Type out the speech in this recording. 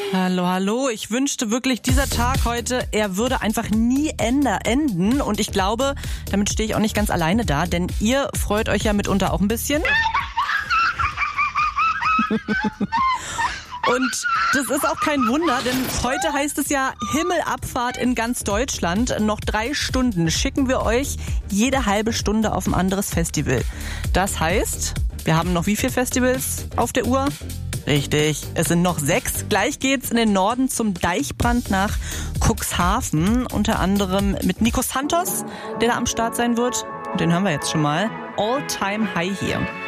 Hallo, hallo. Ich wünschte wirklich, dieser Tag heute, er würde einfach nie enden. Und ich glaube, damit stehe ich auch nicht ganz alleine da, denn ihr freut euch ja mitunter auch ein bisschen. Und das ist auch kein Wunder, denn heute heißt es ja Himmelabfahrt in ganz Deutschland. Noch 3 Stunden schicken wir euch jede halbe Stunde auf ein anderes Festival. Das heißt, wir haben noch wie viele Festivals auf der Uhr? Richtig, es sind noch 6. Gleich geht's in den Norden zum Deichbrand nach Cuxhaven. Unter anderem mit Nico Santos, der da am Start sein wird. Und den hören wir jetzt schon mal. All Time High hier.